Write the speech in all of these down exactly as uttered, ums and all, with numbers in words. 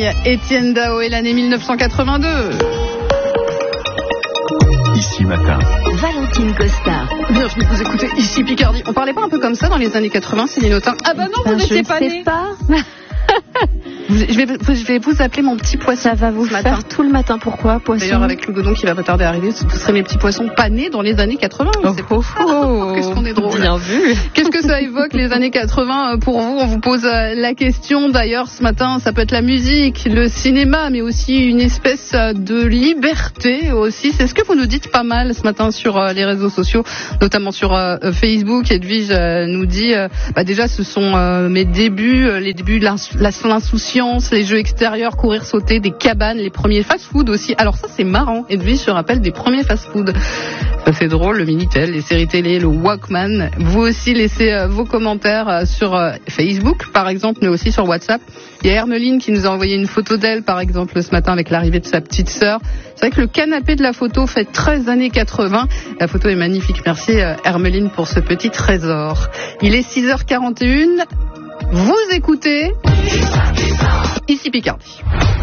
Étienne Dao et l'année mille neuf cent quatre-vingt-deux. Ici Matin. Valentine Costa. Bienvenue, vous écoutez Ici Picardie. On parlait pas un peu comme ça dans les années quatre-vingts, Céline Autain? Ah bah non, ben, vous n'étiez pas née. née. Pas. Vous, je, vais, je vais vous appeler mon petit poisson. Ça va vous faire matin. Tout le matin. Pourquoi, poisson? D'ailleurs, avec le godon qui va pas tarder à arriver, ce seraient mes petits poissons pas nés dans les années quatre-vingts. Oh, c'est oh, oh, qu'est-ce qu'on est drôle. Bien vu. Qu'est-ce que ça évoque les années quatre-vingts pour vous? On vous pose la question. D'ailleurs, ce matin, ça peut être la musique, le cinéma, mais aussi une espèce de liberté aussi. C'est ce que vous nous dites pas mal ce matin sur les réseaux sociaux, notamment sur Facebook. Edwige nous dit, bah déjà, ce sont mes débuts, les débuts de l'insouciance, les jeux extérieurs, courir, sauter, des cabanes, les premiers fast-food aussi. Alors ça, c'est marrant. Edwige se rappelle des premiers fast-food. Ça, c'est drôle, le Minitel, les séries télé, le Walkman. Vous aussi, laissez euh, vos commentaires euh, sur euh, Facebook, par exemple, mais aussi sur WhatsApp. Il y a Hermeline qui nous a envoyé une photo d'elle, par exemple, ce matin avec l'arrivée de sa petite sœur. C'est vrai que le canapé de la photo fait treize années quatre-vingts. La photo est magnifique. Merci euh, Hermeline pour ce petit trésor. Il est six heures quarante et une. Vous écoutez Ici Picardie.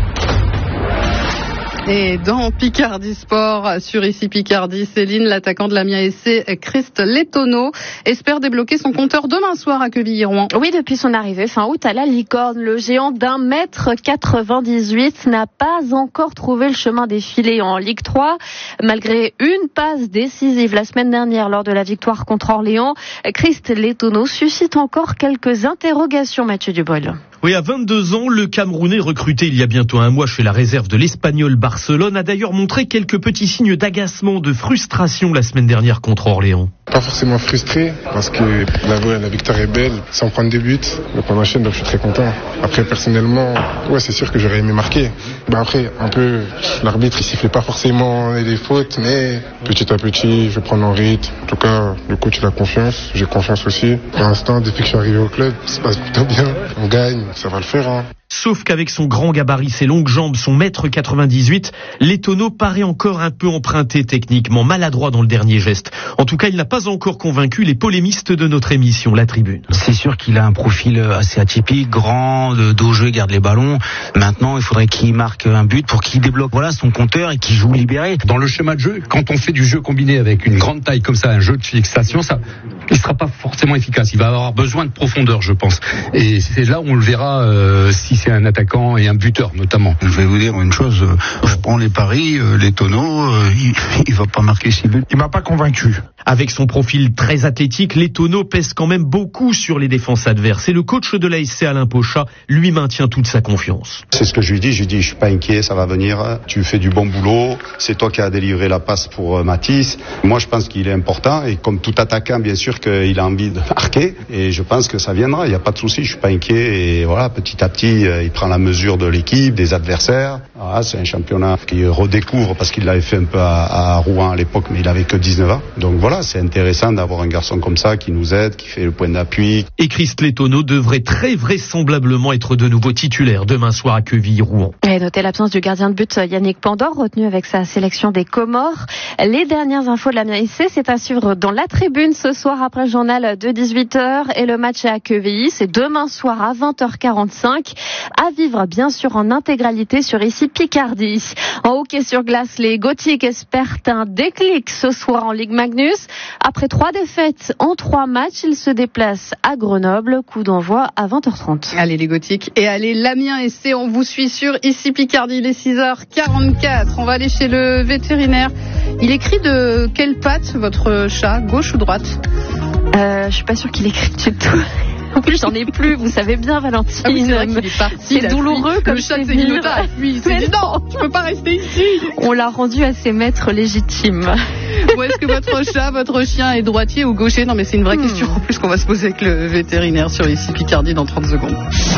Et dans Picardie Sport, sur Ici Picardie, Céline, l'attaquant de l'Amiens S C, Christ Lettono, espère débloquer son compteur demain soir à Quevilly-Rouen. Oui, depuis son arrivée fin août à la Licorne, le géant d'un mètre quatre-vingt-dix-huit n'a pas encore trouvé le chemin des filets en Ligue trois. Malgré une passe décisive la semaine dernière lors de la victoire contre Orléans, Christ Lettono suscite encore quelques interrogations, Mathieu Dubreuil. Oui, à vingt-deux ans, le Camerounais recruté il y a bientôt un mois chez la réserve de l'Espagnol Barcelone a d'ailleurs montré quelques petits signes d'agacement, de frustration la semaine dernière contre Orléans. Pas forcément frustré, parce que la, la victoire est belle, sans prendre des buts, donc on enchaîne, donc je suis très content. Après, personnellement, ouais, c'est sûr que j'aurais aimé marquer. Ben après, un peu, l'arbitre, il sifflait pas forcément les fautes, mais petit à petit, je vais prendre en rythme. En tout cas, le coach, il a confiance, j'ai confiance aussi. Pour l'instant, depuis que je suis arrivé au club, ça se passe plutôt bien, on gagne, ça va le faire, hein. Sauf qu'avec son grand gabarit, ses longues jambes, son mètre quatre-vingt-dix-huit, Lettono paraît encore un peu emprunté techniquement, maladroit dans le dernier geste. En tout cas, il n'a pas encore convaincu les polémistes de notre émission, La Tribune. C'est sûr qu'il a un profil assez atypique, grand, dos jeu, garde les ballons. Maintenant, il faudrait qu'il marque un but pour qu'il débloque voilà, son compteur et qu'il joue libéré. Dans le schéma de jeu, quand on fait du jeu combiné avec une grande taille comme ça, un jeu de fixation, ça, il sera pas forcément efficace. Il va avoir besoin de profondeur, je pense. Et c'est là où on le verra euh, si c'est un attaquant et un buteur notamment. Je vais vous dire une chose, je prends les paris, Lettono, il, il va pas marquer six buts. Il m'a pas convaincu. Avec son profil très athlétique, Lettono pèse quand même beaucoup sur les défenses adverses. Et le coach de l'A S C, Alain Pochat, lui maintient toute sa confiance. C'est ce que je lui dis, je lui dis, je suis pas inquiet, ça va venir, tu fais du bon boulot, c'est toi qui as délivré la passe pour Matisse. Moi, je pense qu'il est important, et comme tout attaquant, bien sûr qu'il a envie de marquer, et je pense que ça viendra, il n'y a pas de souci, je suis pas inquiet, et voilà, petit à petit, il prend la mesure de l'équipe, des adversaires. Voilà, c'est un championnat qu'il redécouvre parce qu'il l'avait fait un peu à, à Rouen à l'époque, mais il avait que dix-neuf ans. Donc voilà, c'est intéressant d'avoir un garçon comme ça qui nous aide, qui fait le point d'appui. Et Christ Lettono devrait très vraisemblablement être de nouveau titulaire demain soir à Quevilly-Rouen. Et notez l'absence du gardien de but Yannick Pandor, retenu avec sa sélection des Comores. Les dernières infos de l'Amiens S C, c'est à suivre dans La Tribune ce soir après le journal de dix-huit heures. Et le match est à Quevilly, c'est demain soir à vingt heures quarante-cinq. À vivre bien sûr en intégralité sur Ici Picardie. En hockey sur glace, les Gothiques espèrent un déclic ce soir en Ligue Magnus. Après trois défaites en trois matchs, ils se déplacent à Grenoble. Coup d'envoi à vingt heures trente. Allez les Gothiques et allez l'Amiens S C, on vous suit sur Ici Picardie, il est six heures quarante-quatre. On va aller chez le vétérinaire. Il écrit de quelle patte votre chat, gauche ou droite? euh, Je suis pas sûre qu'il écrit du tout. En plus, j'en ai plus, vous savez bien, Valentine. Ah oui, c'est vrai qu'il est parti. C'est douloureux comme le chat de Céline Autain a fui. Il s'est dit non, tu peux pas rester ici. On l'a rendu à ses maîtres légitimes. Ou est-ce que votre chat, votre chien est droitier ou gaucher? Non, mais c'est une vraie hmm. question en plus qu'on va se poser avec le vétérinaire sur Ici Picardie dans trente secondes.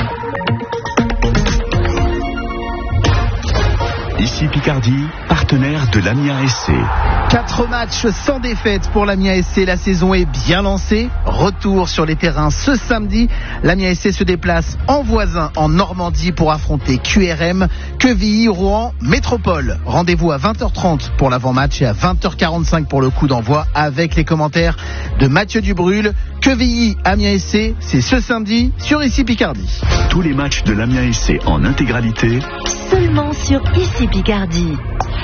Ici Picardie, partenaire de l'Amiens S C. Quatre matchs sans défaite pour l'Amiens S C. La saison est bien lancée. retour sur les terrains ce samedi. L'Amiens S C se déplace en voisin en Normandie pour affronter Q R M, Quevilly, Rouen, Métropole. Rendez-vous à vingt heures trente pour l'avant-match et à vingt heures quarante-cinq pour le coup d'envoi avec les commentaires de Mathieu Dubrul. Quevilly, Amiens S C, c'est ce samedi sur Ici Picardie. Tous les matchs de l'Amiens S C en intégralité seulement sur Ici Picardie.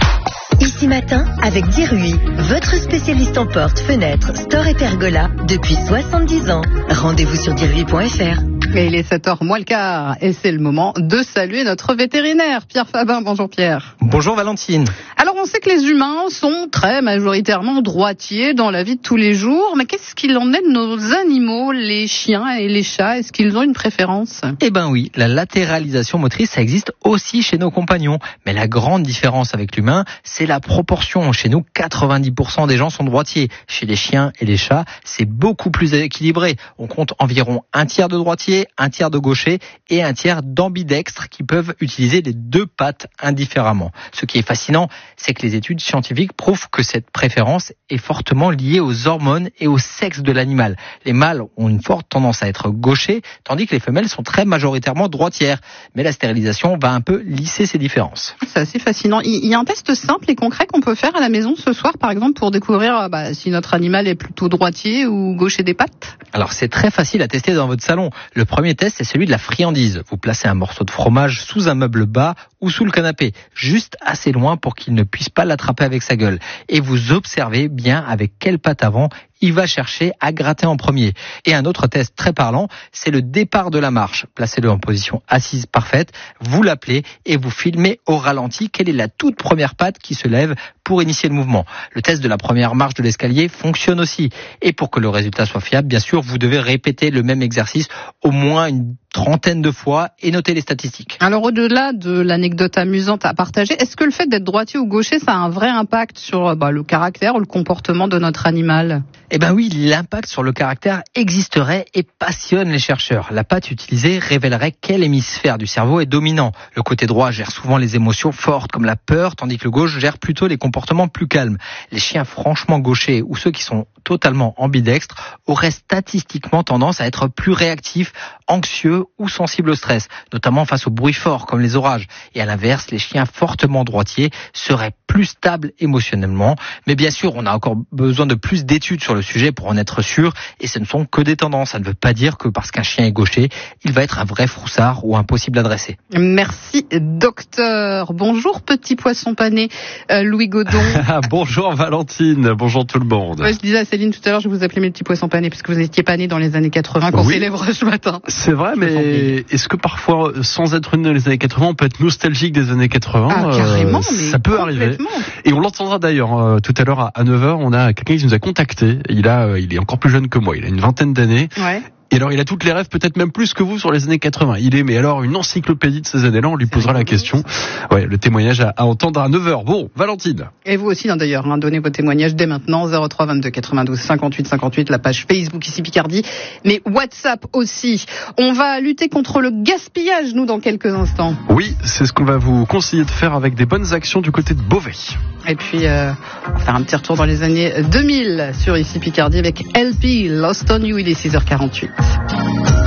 Ici Matin avec Dirui, votre spécialiste en portes, fenêtres, store et pergola depuis soixante-dix ans. Rendez-vous sur dirui point f r. Et il est sept heures moins le quart et c'est le moment de saluer notre vétérinaire, Pierre Fabin. Bonjour Pierre. Bonjour Valentine. Alors on sait que les humains sont très majoritairement droitiers dans la vie de tous les jours, mais qu'est-ce qu'il en est de nos animaux, les chiens et les chats? Est-ce qu'ils ont une préférence? Eh ben oui, la latéralisation motrice, ça existe aussi chez nos compagnons. Mais la grande différence avec l'humain, c'est la proportion. Chez nous, quatre-vingt-dix pour cent des gens sont droitiers. Chez les chiens et les chats, c'est beaucoup plus équilibré. On compte environ un tiers de droitiers, un tiers de gauchers et un tiers d'ambidextres qui peuvent utiliser les deux pattes indifféremment. Ce qui est fascinant, c'est que les études scientifiques prouvent que cette préférence est fortement liée aux hormones et au sexe de l'animal. Les mâles ont une forte tendance à être gauchers, tandis que les femelles sont très majoritairement droitières. Mais la stérilisation va un peu lisser ces différences. C'est assez fascinant. Il y a un test simple et concret qu'on peut faire à la maison ce soir, par exemple, pour découvrir bah, si notre animal est plutôt droitier ou gaucher des pattes? Alors c'est très facile à tester dans votre salon. Le premier test, c'est celui de la friandise. Vous placez un morceau de fromage sous un meuble bas ou sous le canapé, juste assez loin pour qu'il ne puisse pas l'attraper avec sa gueule. Et vous observez bien avec quelle patte avant il va chercher à gratter en premier. Et un autre test très parlant, c'est le départ de la marche. Placez-le en position assise parfaite, vous l'appelez et vous filmez au ralenti quelle est la toute première patte qui se lève pour initier le mouvement. Le test de la première marche de l'escalier fonctionne aussi. Et pour que le résultat soit fiable, bien sûr, vous devez répéter le même exercice au moins une trentaine de fois et noter les statistiques. Alors au-delà de l'anecdote amusante à partager, est-ce que le fait d'être droitier ou gaucher, ça a un vrai impact sur bah, le caractère ou le comportement de notre animal? Eh ben oui, l'impact sur le caractère existerait et passionne les chercheurs. La patte utilisée révélerait quel hémisphère du cerveau est dominant. Le côté droit gère souvent les émotions fortes comme la peur, tandis que le gauche gère plutôt les comportements plus calmes. Les chiens franchement gauchers ou ceux qui sont totalement ambidextres auraient statistiquement tendance à être plus réactifs, anxieux ou sensibles au stress, notamment face aux bruits forts comme les orages. Et à l'inverse, les chiens fortement droitiers seraient plus stables émotionnellement. Mais bien sûr, on a encore besoin de plus d'études sur le sujet pour en être sûr. Et ce ne sont que des tendances. Ça ne veut pas dire que parce qu'un chien est gaucher, il va être un vrai froussard ou impossible à dresser. Merci, docteur. Bonjour, petit poisson pané, euh, Louis Godon. Bonjour, Valentine. Bonjour tout le monde. Ouais, je disais à Céline tout à l'heure, je vous appelais mes petits poissons panés, parce que vous étiez pané dans les années quatre-vingts qu'on oui. célèbre ce matin. C'est vrai, mais est-ce que parfois, sans être né dans les années quatre-vingts, on peut être nostalgique des années quatre-vingts? Ah, carrément, euh, mais ça peut arriver. Et on l'entendra d'ailleurs euh, tout à l'heure à neuf heures, on a quelqu'un qui nous a contacté. Il a, euh, il est encore plus jeune que moi, il a une vingtaine d'années. Ouais. Et alors, il a toutes les rêves, peut-être même plus que vous, sur les années quatre-vingts. Il est, mais alors, une encyclopédie de ces années-là, on lui posera la question. Ouais, le témoignage à, à entendre à neuf heures. Bon, Valentine. Et vous aussi, hein, d'ailleurs, hein, donnez vos témoignages dès maintenant, zéro trois vingt-deux quatre-vingt-douze cinquante-huit cinquante-huit, la page Facebook Ici Picardie, mais WhatsApp aussi. On va lutter contre le gaspillage, nous, dans quelques instants. Oui, c'est ce qu'on va vous conseiller de faire avec des bonnes actions du côté de Beauvais. Et puis, euh, on va faire un petit retour dans les années deux mille sur Ici Picardie avec L P, Lost on You, il est six heures quarante-huit.